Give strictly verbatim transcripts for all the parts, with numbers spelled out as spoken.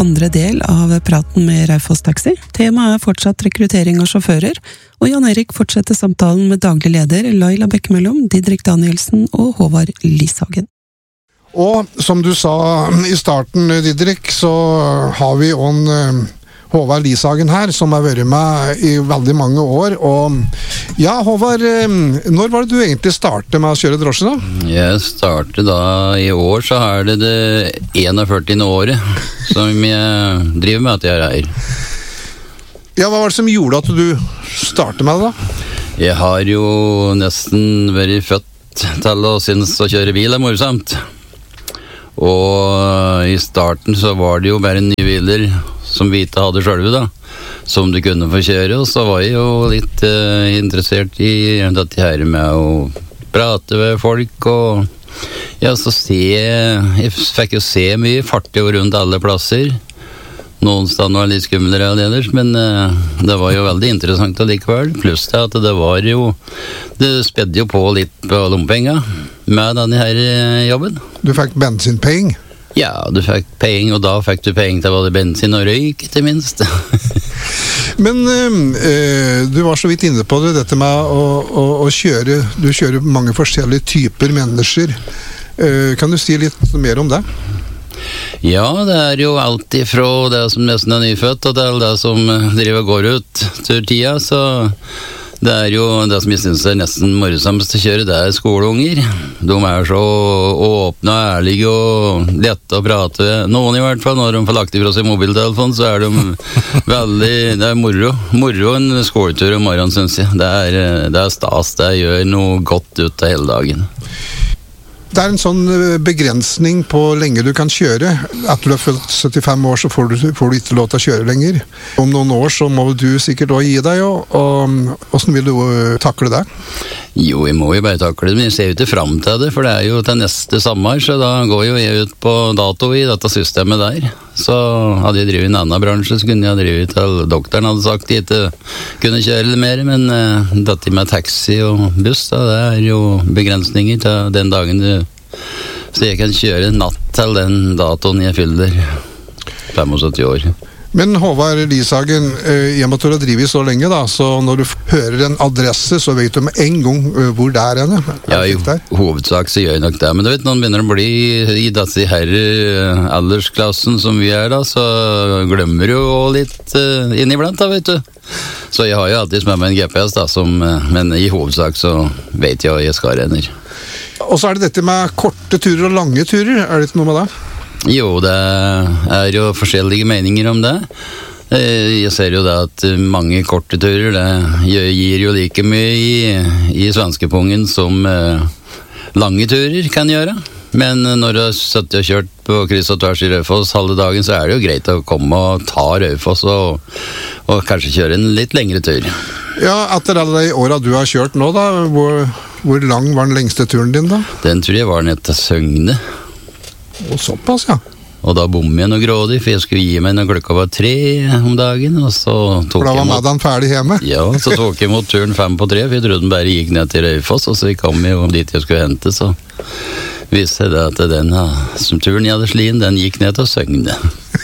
andre del av praten med Raufoss Taxi. Temaet er fortsatt rekruttering av sjåfører, og Jan Erik fortsetter samtalen med daglig leder Laila Bekkemellom, Didrik Danielsen og Håvard Lishagen. Og som du sa i starten, Didrik, så har vi en Håvard Lishagen her, som har vært med i veldig mange år. Og ja, Håvard, når var det du egentlig startet med å kjøre drosje da? Jeg startet da i år, så er det det førtiende året som jeg driver med at jeg er her. Ja, hva var det som gjorde at du startet med det da? Jeg har jo nesten vært født til å synes å kjøre bil er morsomt. Og i starten så var det jo bare nye biler som vi ikke hadde selv da, som du kunne få kjøre, og så var jeg jo litt uh, interessert i dette her med å prate med folk, og ja, så se, jeg fikk jo se mye fartig rundt alle plasser. Noen steder var litt skumlere enn ellers, men uh, det var jo veldig interessant allikevel, pluss det at det var jo, det spedde jo på litt på lompenger med denne her jobben. Du fikk bensinpenger? Ja, du fikk penger, og da fikk du penger til både bensin og røyk, til minst. Men øh, du var så vidt inne på det, dette med å, å, å kjøre, du kjører mange forskjellige typer mennesker. Uh, kan du si litt mer om det? Ja, det er jo alt ifra det som nesten er nyfødt, og til det som driver og går ut til tida, så det er jo det som jeg synes er nesten morsomst å kjøre, det er skoleunger. De er så åpne og ærlige og lette å prate. Noen i hvert fall, når de får lagt ifra seg mobiltelefon, så er de veldig, det er moro. Moro en skoletur om morgenen, synes jeg. Det er, det er stas, det gjør noe godt ut av hele dagen. Det er en sånn begrensning på lenge du kan kjøre. Etter du har fylt syttifem år, så får du, får du ikke lov til å kjøre lenger. Om noen år så må du sikkert også gi deg, og, og hvordan vil du takle det? Jo, jeg må jo bare takle det, men jeg ser jo ikke frem til det, for det er jo til neste sommer, så da går jo jeg ut på dato i dette systemet der. Så hadde jeg drivet i en annen bransje, så kunne jeg drivet til doktoren hadde sagt jeg ikke kunne kjøre litt mer, men uh, dette med taxi og buss, da, det er jo begrensninger til den dagen du, så jeg kan kjøre natt til den datoen jeg fyller syttifem år. Men Håvard Lishagen, i og med at du har drivet så lenge da, så når du hører en adresse, så vet du med en gang hvor det er henne. Ja, i hovedsak så gjør jeg nok det, men du vet, når man begynner å bli i dette her aldersklassen som vi er da, så glemmer du jo litt uh, inniblant da, vet du. Så jeg har jo alltid med meg en G P S da, som, men i hovedsak så vet jeg hva jeg skal renner. Og så er det dette med korte turer og lange turer, er det ikke noe med det? Jo, det er jo forskjellige meninger om det. Jeg ser jo det at mange korte turer, det gir jo like mye i, i svenskepungen som uh, lange turer kan gjøre. Men når du har sittet og kjørt på kryss og tvers i Raufoss halve dagen, så er det jo greit å komme og ta Raufoss og, og kanskje kjøre en litt lengre tur. Ja, etter alle de årene du har kjørt nå da, hvor, hvor lang var den lengste turen din da? Den tror jeg var ned til Søgne. Og såpass, ja. Og da bom jeg noe grådig, for jeg skulle gi meg når klokka var tre om dagen, og så tok for da var jeg mot... Madden ferdig hjemme? Ja, så tok jeg mot turen fem på tre, for jeg trodde den bare gikk ned til Raufoss, og så kom jeg jo dit jeg skulle hente, så viste det at den som turen jeg hadde slien, den gikk ned til Søgne.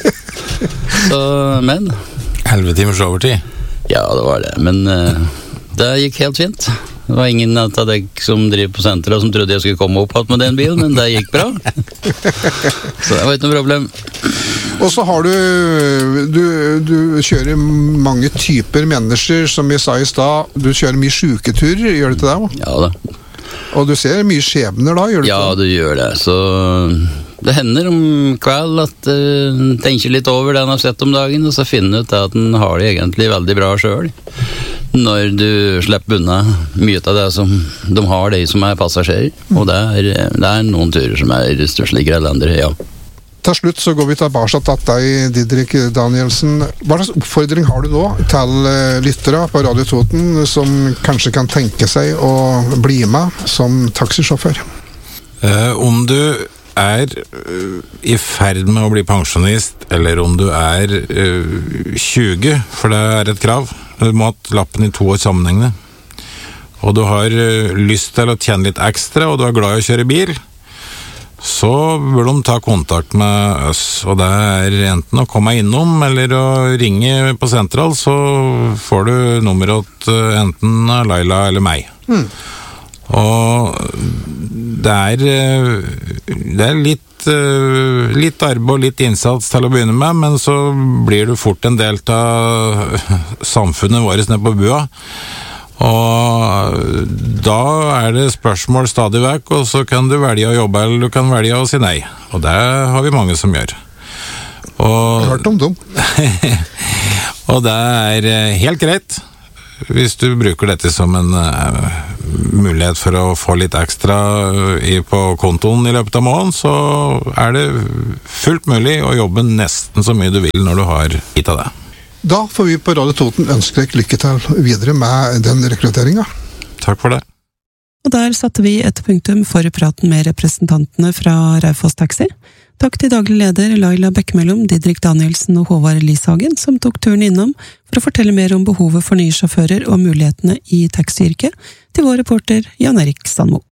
Så, men... elleve timers overtid? Ja, det var det, men uh, det gikk helt fint. Det var ingen av deg som driver på senteret som trodde jeg skulle komme opp med den bilen, men det gikk bra. Så det var ikke noe problem. Og så har du, du, du kjører mange typer mennesker, som jeg sa i stad. Du kjører mye syketurer, gjør du ikke det? Ja da. Og du ser mye skjebner da, gjør du ikke? Ja, du gjør det. Så det hender om kveld at uh, tenker litt over det han har sett om dagen, og så finner ut at han har det egentlig veldig bra selv. Når du slipper unna mye av det som de har, de som er passasjerer. Og det er, det er noen turer som er størstligere enn andre, ja. Til slutt så går vi tilbake til deg, Didrik Danielsen. Hva slags oppfordring har du nå til lyttere på Radio Toten som kanskje kan tenke seg å bli med som taxisjåfør? Uh, om du er uh, i ferd med å bli pensjonist, eller om du er uh, tjue, for det er et krav, du må ha lappen i to år sammenhengende, og du har uh, lyst til å tjene litt ekstra, og du er glad i å kjøre bil, så bør de ta kontakt med oss, og det er enten å komme innom eller å ringe på sentral, så får du nummeret til enten Laila eller meg. Mm. Og det er, det er litt, litt arbeid og litt innsats til å begynne med, men så blir du fort en del av samfunnet vårt nede på bua. Og da er det spørsmål stadig vekk, og så kan du velge å jobbe, eller du kan velge å si nei. Og det har vi mange som gjør. Og, jeg har hørt om dem. Og det er helt greit. Hvis du bruker dette som en uh, mulighet for å få litt ekstra i, på kontoen i løpet av måneden, så er det fullt mulig å jobbe nesten så mye du vil når du har gitt av det. Da får vi på Radio Toten ønske deg lykke til videre med den rekrutteringen. Takk for det. Og der satte vi et punktum for praten med representantene fra Raufoss Taxi. Takk til daglig leder Laila Bekkemellom, Didrik Danielsen og Håvard Lishagen, som tok turen innom for å fortelle mer om behovet for nye sjåfører og mulighetene i taxiyrket, til vår reporter Jan Erik Sandmo.